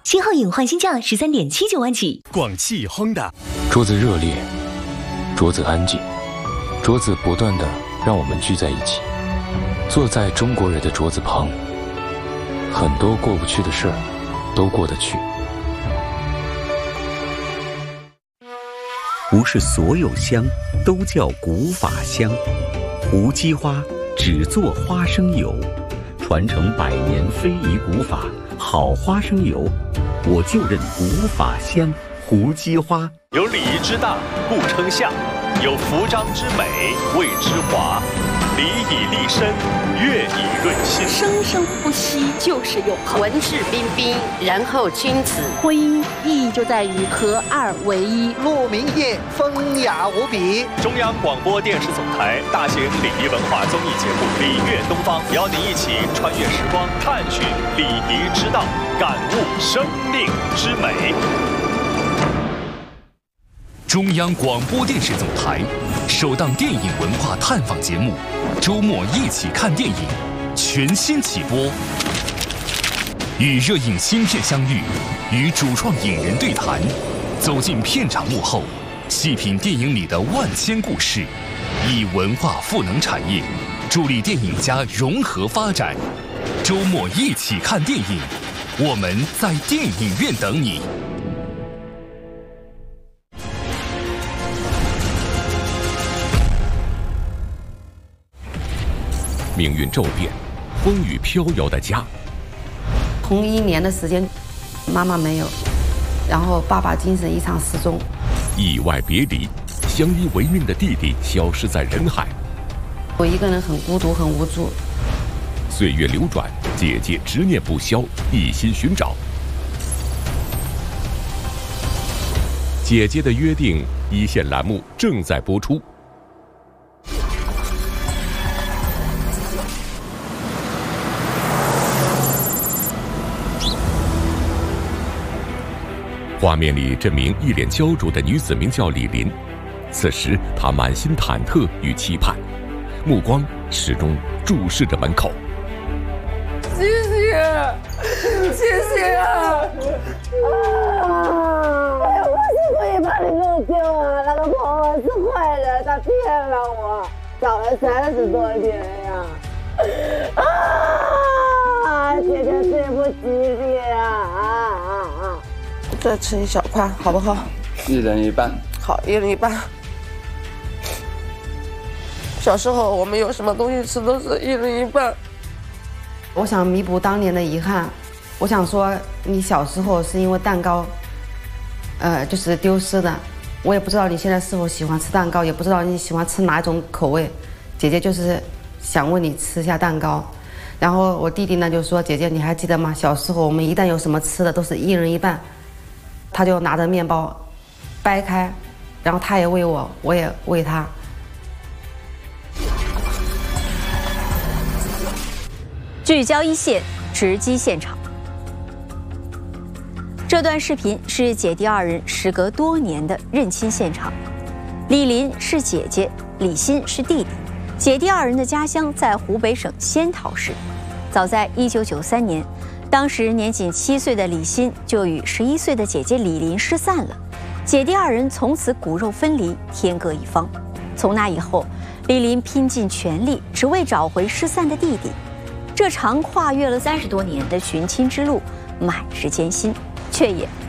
新皓影换新价13.79万起。 广汽亨达。 桌子热烈，桌子安静，桌子不断的让我们聚在一起，坐在中国人的桌子旁，很多过不去的事儿都过得去。 不是所有香都叫古法香，无机花只做花生油，传承100年非遗古法，好花生油，我就认古法香。胡姬花有礼仪之大，故称相；有服章之美，谓之华。礼以立身，乐以润心。 生生不息就是永恒， 文质彬彬，然后君子。 婚姻意义就在于合二为一。 鹿鸣夜，风雅无比。 中央广播电视总台大型礼仪文化综艺节目《礼乐东方》，邀您一起穿越时光，探寻礼仪之道，感悟生命之美。 中央广播电视总台首档电影文化探访节目《周末一起看电影》全新起播，与热映新片相遇，与主创影人对谈，走进片场幕后，细品电影里的万千故事，以文化赋能产业，助力电影家融合发展。周末一起看电影，我们在电影院等你。 命运骤变，风雨飘摇的家。 同1年的时间，妈妈没有，然后爸爸精神异常失踪。 意外别离，相依为命的弟弟消失在人海。 我一个人很孤独，很无助。 岁月流转，姐姐执念不消，一心寻找。姐姐的约定一线栏目正在播出。画面里，这名一脸焦灼的女子名叫李林。此时，她满心忐忑与期盼，目光始终注视着门口。 谢谢，谢谢啊！ 我是可以把你弄丢啊！那个婆婆是坏人，她骗了我，找了30多年呀！姐姐对不起你啊！ 再吃一小块，好不好 ？1人1半。 好，1人1半。小时候我们有什么东西吃都是1人1半。 我想弥补当年的遗憾，我想说，你小时候是因为蛋糕，就是丢失的。我也不知道你现在是否喜欢吃蛋糕，也不知道你喜欢吃哪种口味。姐姐就是想问你吃下蛋糕。然后我弟弟呢就说：“姐姐，你还记得吗？小时候我们一旦有什么吃的，都是1人1半。”他就拿着面包掰开，然后他也喂我，我也喂他。 聚焦一线，直击现场。这段视频是姐弟2人时隔多年的认亲现场。李林是姐姐，李欣是弟弟。姐弟2人的家乡在湖北省仙桃市。早在1993年。当时年仅7岁的李欣就与11岁的姐姐李林失散了，姐弟2人从此骨肉分离，天各一方。从那以后，李林拼尽全力，只为找回失散的弟弟。这场跨越了30多年的寻亲之路，满是艰辛，却也